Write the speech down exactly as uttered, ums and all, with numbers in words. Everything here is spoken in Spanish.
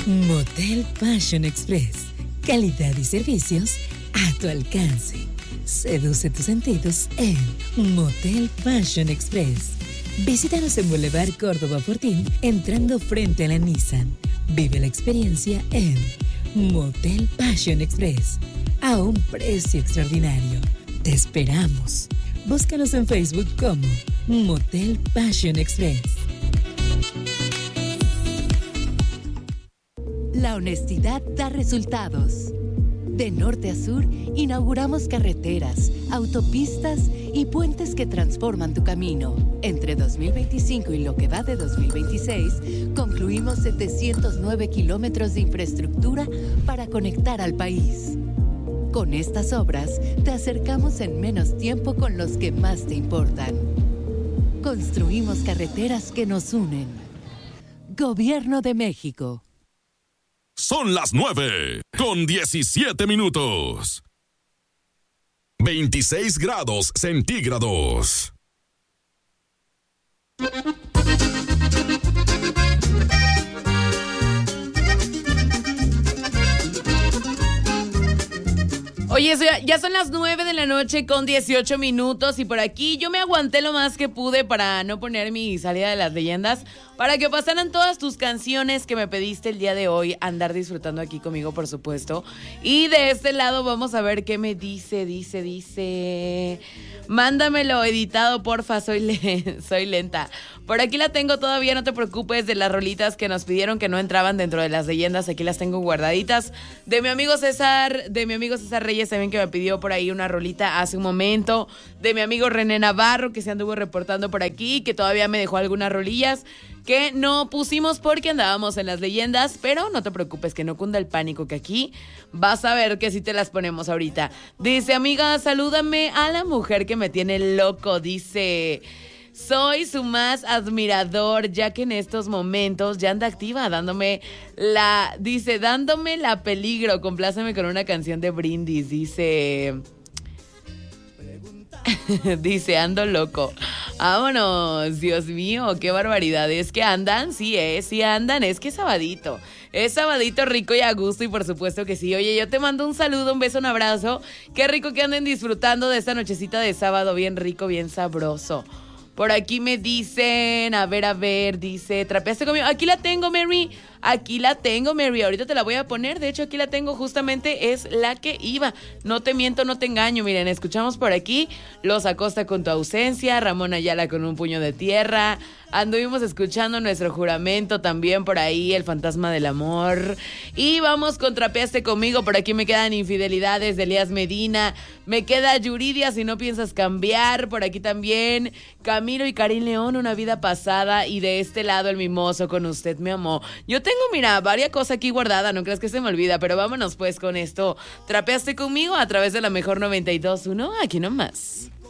Motel Passion Express. Calidad y servicios a tu alcance. Seduce tus sentidos en Motel Passion Express. Visítanos en Boulevard Córdoba Fortín, entrando frente a la Nissan. Vive la experiencia en Motel Passion Express, a un precio extraordinario. Te esperamos. Búscanos en Facebook como Motel Passion Express. La honestidad da resultados. De norte a sur, inauguramos carreteras, autopistas y puentes que transforman tu camino. Entre dos mil veinticinco y lo que va de dos mil veintiséis, concluimos setecientos nueve kilómetros de infraestructura para conectar al país. Con estas obras, te acercamos en menos tiempo con los que más te importan. Construimos carreteras que nos unen. Gobierno de México. Son las nueve con diecisiete minutos. veintiséis grados centígrados. Oye, ya son las nueve de la noche con dieciocho minutos y por aquí yo me aguanté lo más que pude para no poner mi salida de las leyendas, para que pasaran todas tus canciones que me pediste el día de hoy, andar disfrutando aquí conmigo, por supuesto. Y de este lado vamos a ver qué me dice, dice, dice... Mándamelo editado, porfa, soy, le- soy lenta. Por aquí la tengo todavía, no te preocupes, de las rolitas que nos pidieron que no entraban dentro de las leyendas, aquí las tengo guardaditas. De mi amigo César, de mi amigo César Reyes también, que me pidió por ahí una rolita hace un momento. De mi amigo René Navarro, que se anduvo reportando por aquí, que todavía me dejó algunas rolillas que no pusimos porque andábamos en las leyendas, pero no te preocupes, que no cunda el pánico, que aquí vas a ver que sí te las ponemos ahorita. Dice, amiga, salúdame a la mujer que me tiene loco, dice... Soy su más admirador, ya que en estos momentos ya anda activa, dándome la... Dice, dándome la peligro, compláceme con una canción de Brindis, dice... Dice, ando loco. Vámonos, Dios mío, qué barbaridad. Es que andan, sí, eh, sí andan, es que es sabadito. Es sabadito rico y a gusto y por supuesto que sí. Oye, yo te mando un saludo, un beso, un abrazo. Qué rico que anden disfrutando de esta nochecita de sábado, bien rico, bien sabroso. Por aquí me dicen, a ver, a ver, dice, trapeaste conmigo. Aquí la tengo, Mary. Aquí la tengo, Mary. Ahorita te la voy a poner. De hecho, aquí la tengo, justamente es la que iba. No te miento, no te engaño. Miren, escuchamos por aquí Los Acosta con Tu Ausencia, Ramón Ayala con Un Puño de Tierra. Anduvimos escuchando Nuestro Juramento también por ahí, El Fantasma del Amor. Y vamos con Trapeaste Conmigo. Por aquí me quedan Infidelidades de Elías Medina. Me queda Yuridia, Si No Piensas Cambiar. Por aquí también Camilo y Karim León, Una Vida Pasada. Y de este lado El Mimoso con Usted Me Amó. Yo tengo, mira, varias cosas aquí guardadas, no creas que se me olvida, pero vámonos pues con esto. Trapeaste Conmigo a través de la mejor noventa y dos punto uno, aquí nomás.